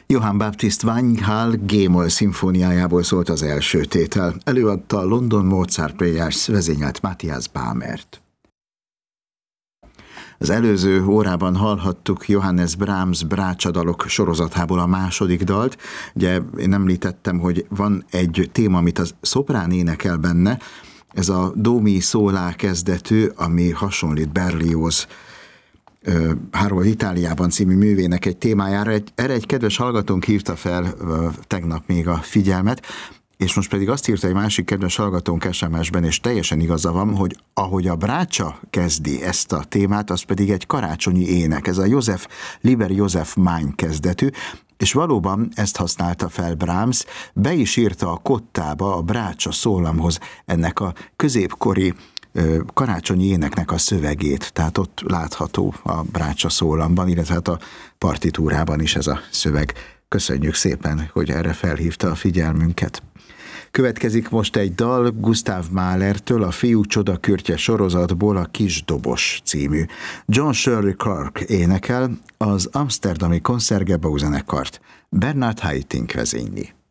Johann Baptist Weinhall G-moll szimfóniájából szólt az első tétel. Előadta a London Mozart Players vezényelt Matthias Bamert. Az előző órában hallhattuk Johannes Brahms brácsadalok sorozatából a második dalt. Ugye én említettem, hogy van egy téma, amit a szoprán énekel benne, ez a do mi sol lá kezdetű, ami hasonlít Berlioz Harold Itáliában című művének egy témájára. Erre egy kedves hallgatónk hívta fel tegnap még a figyelmet, és most pedig azt írta egy másik kedves hallgatónk SMS-ben, és teljesen igaza van, hogy ahogy a brácsa kezdi ezt a témát, az pedig egy karácsonyi ének. Ez a Lieber Josef mein kezdetű, és valóban ezt használta fel Brahms, be is írta a kottába, a brácsa szólamhoz ennek a középkori karácsonyi éneknek a szövegét, tehát ott látható a brácsa szólamban, illetve hát a partitúrában is ez a szöveg. Köszönjük szépen, hogy erre felhívta a figyelmünket. Következik most egy dal Gustav Mahlertől, a Fiú csodakürtje sorozatból, a Kisdobos című. John Shirley Clarke énekel, az amszterdami Concertgebouw zenekart Bernard Haitink vezényli.